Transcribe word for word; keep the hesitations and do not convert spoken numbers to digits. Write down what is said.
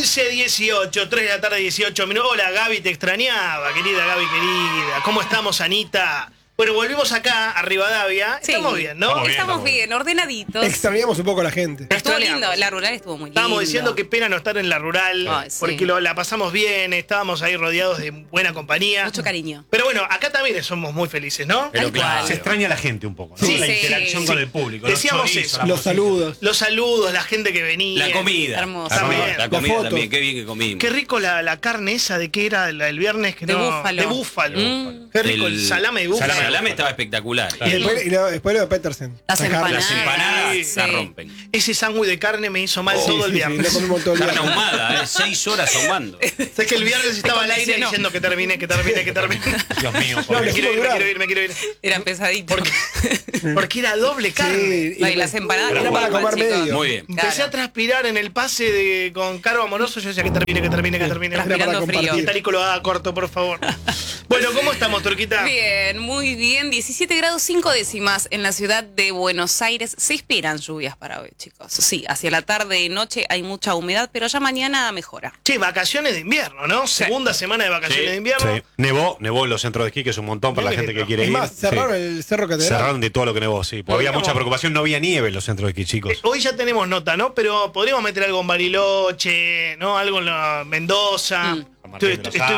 quince dieciocho, tres de la tarde, dieciocho minutos. Hola, Gaby, te extrañaba, querida Gaby, querida. ¿Cómo estamos, Anita? Bueno, volvimos acá a Rivadavia. Sí. Estamos bien, ¿no? Estamos bien, estamos bien, ordenaditos. Extrañamos un poco a la gente. Estuvo lindo, la rural estuvo muy lindo. Estábamos diciendo qué pena no estar en la rural, Ay, sí. porque lo, la pasamos bien, estábamos ahí rodeados de buena compañía. Mucho cariño. Pero bueno, acá también somos muy felices, ¿no? Pero Tal claro, cual. se extraña a la gente un poco, ¿no? Sí, la sí, interacción sí. con el público. Decíamos chorizos, eso. la Los música. saludos. Los saludos, la gente que venía. La comida. Hermoso. La comida, También. la comida La foto. también. Qué bien que comimos. Qué rico la, la carne esa de que era la- el viernes que De no. búfalo. De búfalo. Mm. Qué rico el, salame de búfalo. El salame estaba espectacular. Y después, y lo, después lo de Petersen. Las La carne. empanadas. Las empanadas Sí. la rompen. Ese sándwich de carne me hizo mal Sí, todo el sí, sí, viernes. lo comimos todo el día. Carne ahumada, ¿eh? Seis horas ahumando. Sé que el viernes estaba al aire condicionó. diciendo que termine, que termine, que termine. Dios mío, No, por Me le- Dios. quiero ir, me durar. quiero ir, me quiero ir. Era pesadito. Porque, porque era doble carne. Sí, No, y las empanadas. Era para igual, comer chicos. medio. Muy bien. Empecé Claro. a transpirar en el pase de, con Caro Amoroso. Yo decía que termine, que termine, que termine. Era para Transpirando frío. compartir. Tarico lo haga corto, por favor. Bueno, ¿cómo estamos, Turquita? Bien, muy bien. diecisiete grados cinco décimas en la ciudad de Buenos Aires. Se esperan lluvias para hoy, chicos. Sí, hacia la tarde y noche hay mucha humedad, pero ya mañana mejora. Che, vacaciones de invierno, ¿no? Segunda semana de vacaciones Sí, de invierno. sí. Nevó, nevó en los centros de esquí, que es un montón para la Bien gente lindo. que quiere Es ir. más, cerraron Sí. el Cerro Catedral. Cerraron de todo lo que nevó, sí. Porque había Podríamos- mucha preocupación, no había nieve en los centros de esquí, chicos. Eh, Hoy ya tenemos nota, ¿no? Pero podríamos meter algo en Bariloche, ¿no? Algo en la Mendoza. Mm. San Martín de Estoy- los estoy